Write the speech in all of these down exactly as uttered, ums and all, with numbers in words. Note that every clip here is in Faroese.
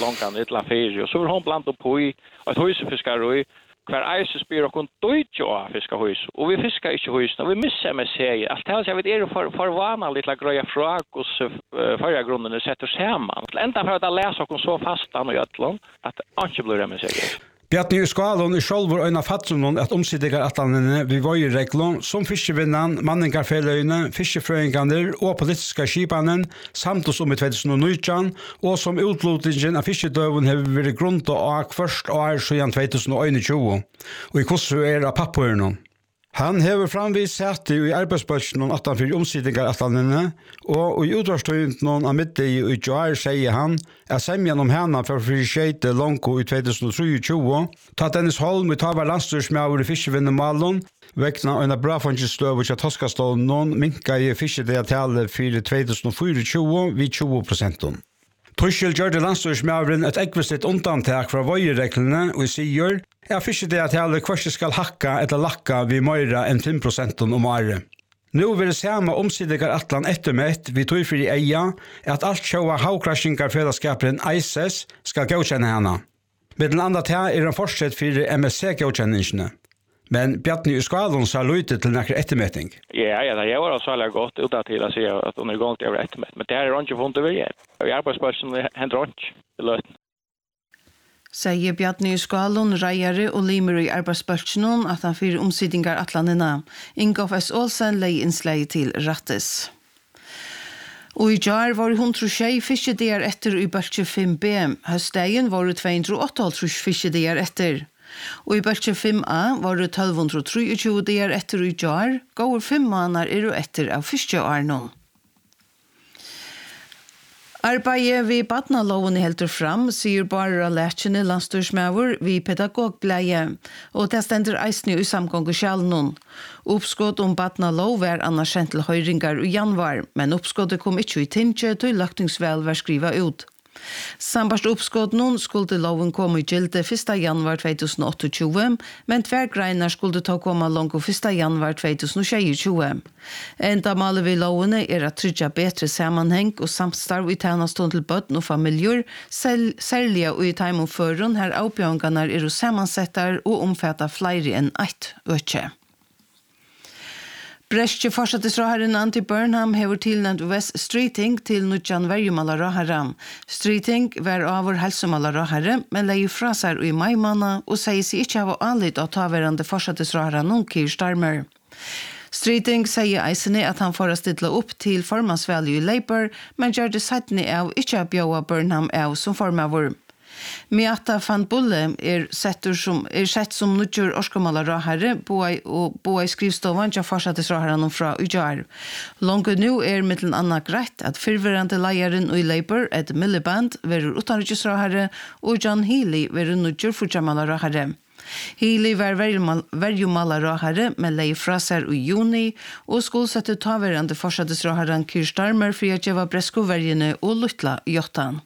långt ett la ferie och så vill hon blanda på i ett husfiskar och kvar ice spyr och kon deutsche och fiska hus och vi fiskar inte hus och vi missar med sig allt här så jag vet är för för vana lite grejer från och så förra grunden sätter samman ända för att läsa och så fast och jättlång att inte blir med sig. Bjarni Skalon i självor en av fatsunon att omsidigar atlanene vi var i reglon som fiskevinnan, manningarfeløyene, fiskefrøyngander og politiska skipanen samt oss om i tjugohundranitton og som utlotingen av fiskedøven har vært grunnt og først år siden tjugohundratjugo og i kossu er av papphøyrenon. Han hever framvis sett i arbeidsbørsene atanfor omsidigar atlanene, og i utvarstøyntene av middag i Joar sier han at semjan om henne for friskjete Lonko i tjugohundratjugo, ta Dennis Holm i Tavar landstyrsmjauer i fiskevinnemalen, vekna en av brafondstøv og toskastålen noen minka i fiskedeatale for tjugohundrafyrtjugo vid tjugo prosent. Tuschel gjør det landstyrsmjauren et ekvistet undantak fra vøyereglene og sier at fiskedeatale hverst skal hakka eller lakka vid møyra enn fem prosent om året. Nu vil det samme omsidigar atlan ettermett vi tog for i eia at alt sjåa havkrasjingar fellesskaperen I C E S skal godkjenne henne. Med den andre til er en fortsett for M S C-godkjenningene. Men Bjarni Skalon sa lite til nekker ettermetting. Ja, ja, det var så alla gott utan till att säga att hon är gång till ettermett. Men det här är inte funnet vi är. I arbetsbörsen händer inte det löten. Sier Bjarni Skalon, reiere og limer i arbeidsbørsen at han fyrir omsidingar atlandina. Ingolf S. Olsen lei innslag til Rattes. Og i jar var det hundratjugosju fiskedear etter i bølge fem B. Høstdagen var det tvåhundraåttiotre fiskedear etter. Og i bølge fem A var det tolvhundratrettiotjue dear etter i jar. Går fem måneder er det etter av fiskearnon. Arbeidet ved badnaloven heldur fram, sier bare lærkjene landstyrsmauer ved pedagogbleie, og det stender eisne i samgång og sjalen. Oppskått om badnalov var annars kjent til høyringar i januar, men oppskåttet kom ikke i tinge til løktingsvel var skriva ut. Sambart uppskott nun skulle loven komma i gilde första januari tjugohundratjugoåtta, men tvärgreinar skulle ta komma långt första januari tjugohundratjugoåtta. Enda målet vid loven är att trygga bättre sammanhang och samstarv i tjänstånd till bötten och familjer, särliga och i tajmoförren här avbjörgarna är sammansättar och omfattar fler än ett öke. Bresche fortsettisråharen Antti Burnham hever tilnænt West Streeting til nudjan verjumalarråharen. Streeting var avur helsumalarråhare, men leie fra seg i maimanna og sier seg ikke av anlitt av taverande fortsettisråharen noen Keir Starmer. Streeting sier eisene at han får stidla opp til formansvalg i Labour, men gjør det settene av ikke av bjøa Burnham av som formavur. Miata van Bulle er som er sett som nutjur orskamalaråhare boai og boai skrivstovan ja fortsettisråharen fra Ujar. Longu nu er mittlen anna greit at fyrverande leiaren i Labour, Ed Miliband, verur utanriksråhare og John Healey verur nutjur fyrtjamalaråhare. Healey var verjumalarråhare med lei fra seg i juni og skulle sette taverande fortsettisråharen Keir Starmer for å gjeva breskoverjene og luttla jottan.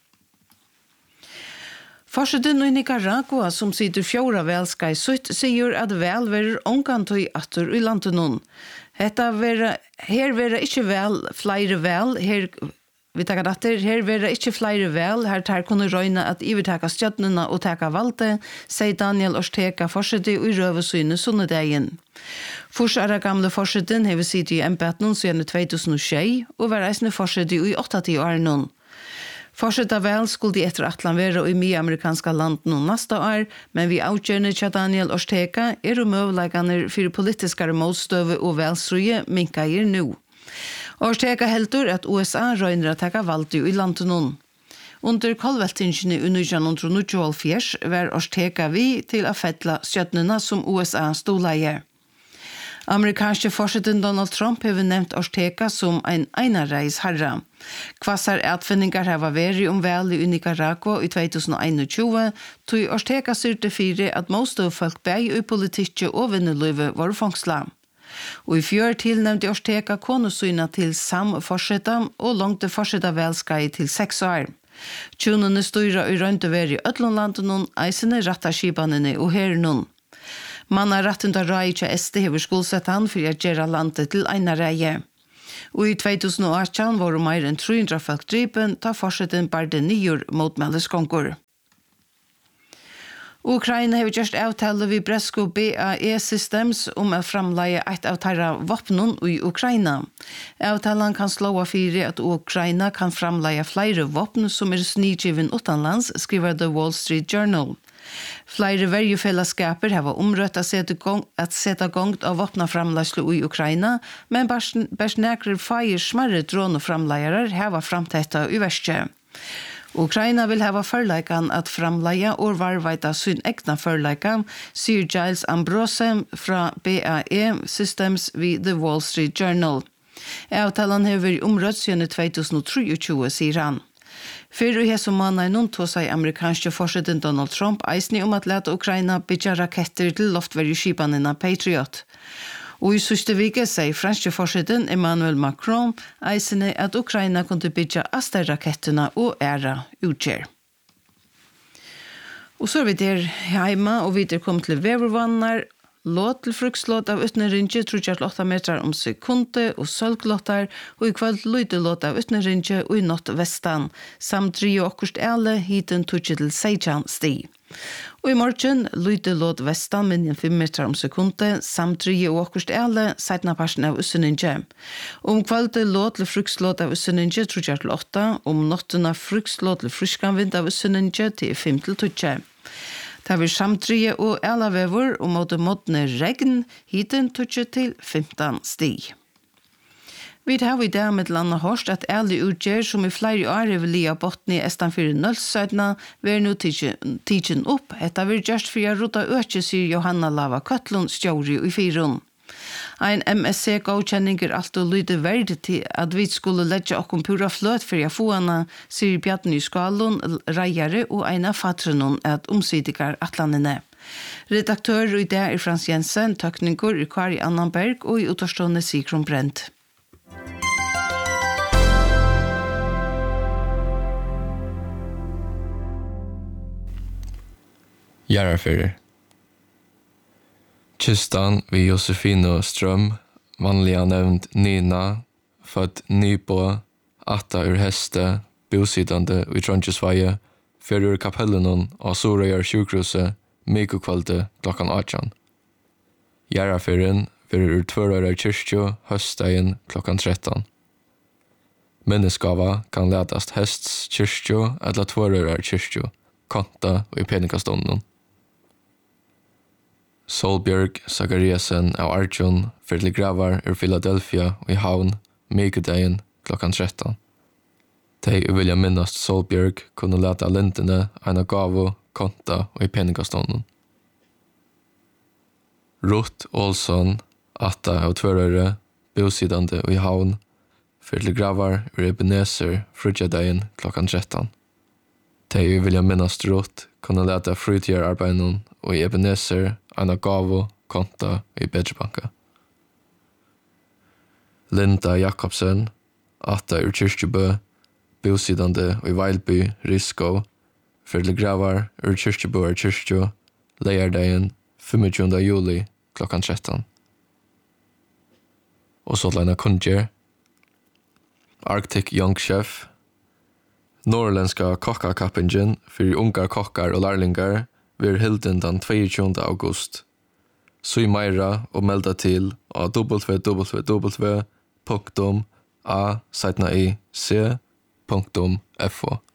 Forsiden i Nicaragua, som sitter fjora velska i sutt, sier at vel verer ångantøy atter i landet noen. Hetta vera, her vera ikkje vel, flere vel, her, vi takkar atter, her vera ikkje flere vel, her tar kunne røyne at ivertaka stjøtnene og taka valde, sier Daniel Ortega forsiden i røvesyne sunnedegen. Forsara gamle forsiden hever sitt i embeten siden tjugohundratjue og var eisne forsiden i åttati år noen. Fortsetta vel skulle de etter atlan være i mye amerikanska land nå neste år, men vi avgjørende til Daniel Ortega er og møvleggene for politiskere motstøve og velsruje minka gir nå. Ortega heldur at U S A røyner at taka valgte i landet nå. Under kolveltingene i nitton nittioåtta var Ortega vi til å fettla stjøtnene som U S A stoleier. Amerikanske forsiden Donald Trump har nevnt Ortega som en einareis herra. Kvassar atfinningar har vært om vel i Nicaragua i tjugohundratjugoen, tog Ortega syrte fire at most av folk beg i politikk og vinneløyve var fangsla. Og i fjør tilnevnte Ortega konusyna til sam forsetta og langt forsetta velskai til seks år. Tjonene styra i røyntever i Øtlundlanden, eisene rattaskipanene og herren. Man har retten til rei til S D hever skolsett han for å gjøre landet til ena reie. Og i tjugohundraarton var det mer enn tre hundre folk dripen, ta forsetten bare det nye motmeldeskonger. Ukraina har gjort avtale vid Bresko B A E Systems om å framleie et av tarra våpnen i Ukraina. Avtalen kan slå av fire at Ukraina kan framleie flere våpen som er snidgiven utenlands, skriver The Wall Street Journal. Flere verjefellesskaper har omrøtt å sette gong, at sette gong av våpnaframleisle i Ukraina, men bare nekrer feir smarre droneframleiere har framtetta i verste. Ukraina vil hava förleikan att framleia og varvaita sin egna förleikan, sier Giles Ambrose fra B A E Systems vid The Wall Street Journal. Avtalen har vært omrøtt siden tjugo tjuetre, sier han. Før i hese måneder noen tog seg amerikanske forsiden Donald Trump eisne om at lete Ukraina bytja raketter til luftverjeskipene Patriot. Og i siste vike sier franske forsiden Emmanuel Macron eisene at Ukraina kunne bytja Aster-rakettene og æra utgjør. Og så er vi der hjemme, og vi er kommet til vevervannar, låt til frukslåt av utneringe, trudjart åtta meter om sekunde, og sølglåttar, og i kveld lyde låt av utneringe, og i nått vestan, samt drie okkurst ele, hiten trudje til seitjan sti. Og i morgen lyde låt vestan minjen fem meter om sekunde, samt drie okkurst ele, seitna parsen av utneringe. Om kveld låt til frukslåt av utneringe, trudjart til åtta, om nottena frukslåt til friskanvind av utneringe til fem til tutje. Det har vi samtrige og elavever og måtte måttene regn, hiten tutje til femten stig. Vi har i dag med landet hørst at alle utgjør som i flere år vil lia bottene i Estanfyr Nølsøydene vil nå tidsen opp. Etter vi gjørst for å rota øke, sier Johanna Lava Køtlund, stjåri i Fyron. Ein M S C-godkjenning er alt og lyde verd til at vi skulle legge okkom pura fløt for å få henne, sier Bjarten i Skalun, reiere og en av fatrenon at omsidigar atlandene. Redaktør i det er Frans Jensen, tøkninger i Kari Annanberg og i utforstående Sigrun Brent. Jarraferer. Kistan vid Josefino Ström, vanliga nevnt Nina, född Nybo, atta ur Heste, bosidande i Trondjesveie, för ur kapellenon av Sorøyar sjukrose, mikokvalde klockan arton. Jarraferen för ur Tvørøyar kyrkjo, höstdagen klockan tretton. Menneskava kan ledast Hests kyrkjo eller Tvørøyar kyrkjo, konta og i penikastonden. Solbjørg Zachariasen av Arjun for til gravar ur Philadelphia og i havn, mykudegen klokkan tretton. De uvilja minnast Solbjørg kunne leta lintene eina gavo, konta og i penikastonden. Ruth Olsson, atta av Tvørøyre, bosidande og i havn, for til gravar ur Ebenezer, frutjadegen klokkan tretton. De uvilja minnast Ruth kunne leta frutjararbeinon og i Ebenezer, eina gavo, konta i Bedrebanka. Linda Jakobsen, atta ur Kyrkjebø, bosidande og i Veilby, Risko, for til gravar ur Kyrkjebøar Kyrkjo, leiardegen tjugofemte juli klokkan tretton. Og så leina Kunger, Arctic Young Chef, norrländska kokkakappingen för unga kokkar och lärlingar vir hilden den tjugoandra august. Så i meira og melda til av www punkt a i c punkt f o.